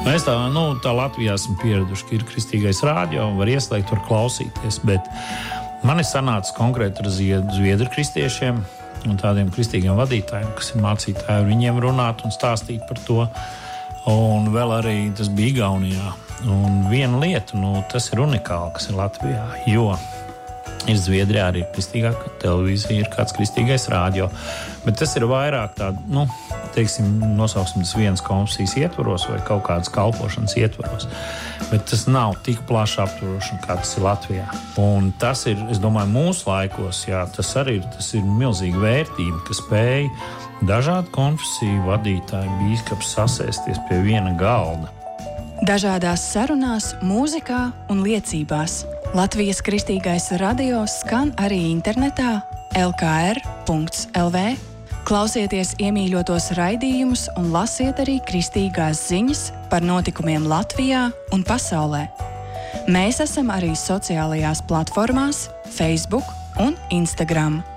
Mēs tā Latvijā esam pieraduši, ka ir kristīgais rādio un var ieslēgt, var klausīties, bet man ir sanācis konkrēti ar zviedru kristiešiem un tādiem kristīgiem vadītājiem, kas ir mācītāji, ar viņiem runāt un stāstīt par to. Un vēl arī tas bija Igaunijā. Un viena lieta, tas ir unikāli, kas ir Latvijā, jo ir Zviedrijā arī kristīgā televīzija, ir kāds kristīgais rādio, bet tas ir vairāk tādu, nosauksim tas vienas konfesijas ietvaros vai kaut kādas kalpošanas ietvaros, bet tas nav tik plaši aptveroši, kā tas ir Latvijā. Un tas ir, es domāju, mūsu laikos, tas ir milzīga vērtība, ka spēj dažādu konfesiju vadītāji, bīskaps sasēsties pie viena galda. Dažādās sarunās, mūzikā un liecībās Latvijas Kristīgais radio skan arī internetā lkr.lv. Klausieties iemīļotos raidījumus un lasiet arī kristīgās ziņas par notikumiem Latvijā un pasaulē. Mēs esam arī sociālajās platformās Facebook un Instagram.